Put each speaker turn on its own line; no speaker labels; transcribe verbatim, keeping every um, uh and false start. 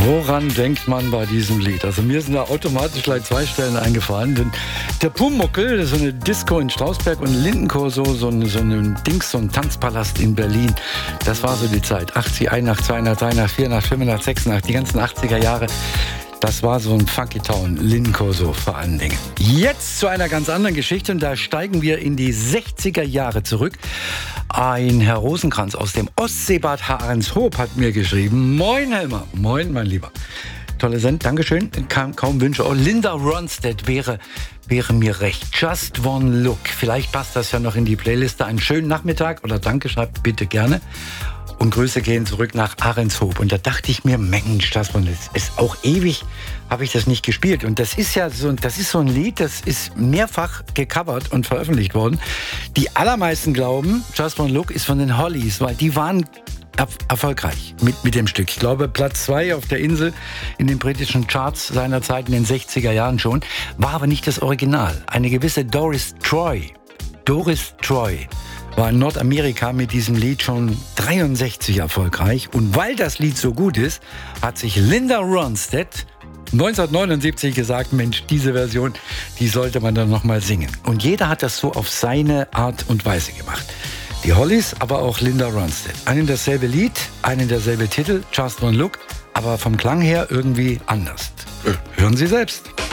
Woran denkt man bei diesem Lied? Also mir sind da automatisch gleich zwei Stellen eingefallen. Denn der Pumuckl, so eine Disco in Strausberg, und Lindenchor, so, so, ein, so ein Dings, so ein Tanzpalast in Berlin. Das war so die Zeit. achtzig, einundachtzig, zweiundachtzig, dreiundachtzig, vierundachtzig, fünfundachtzig, sechsundachtzig, die ganzen achtziger Jahre. Das war so ein Funky Town, Lindenchor so vor allen Dingen. Jetzt zu einer ganz anderen Geschichte, und da steigen wir in die sechziger Jahre zurück. Ein Herr Rosenkranz aus dem Ostseebad Ahrenshoop hat mir geschrieben: Moin Helmer, moin mein Lieber. Tolle Sendung, Dankeschön. Kaum, kaum Wünsche. Oh, Linda Ronstadt wäre, wäre mir recht. Just One Look. Vielleicht passt das ja noch in die Playliste. Einen schönen Nachmittag oder danke, schreibt bitte gerne. Und Grüße gehen zurück nach Ahrenshoop. Und da dachte ich mir, Mensch, das ist auch ewig, habe ich das nicht gespielt. Und das ist ja so, das ist so ein Lied, das ist mehrfach gecovert und veröffentlicht worden. Die allermeisten glauben, Just One Look ist von den Hollies, weil die waren er- erfolgreich mit, mit dem Stück. Ich glaube, Platz zwei auf der Insel in den britischen Charts seiner Zeit in den sechziger Jahren schon. War aber nicht das Original. Eine gewisse Doris Troy. Doris Troy war in Nordamerika mit diesem Lied schon dreiundsechzig erfolgreich. Und weil das Lied so gut ist, hat sich Linda Ronstadt neunzehnhundertneunundsiebzig gesagt, Mensch, diese Version, die sollte man dann noch mal singen. Und jeder hat das so auf seine Art und Weise gemacht. Die Hollies, aber auch Linda Ronstadt. Einen dasselbe Lied, einen derselbe Titel, Just One Look, aber vom Klang her irgendwie anders. Hören Sie selbst.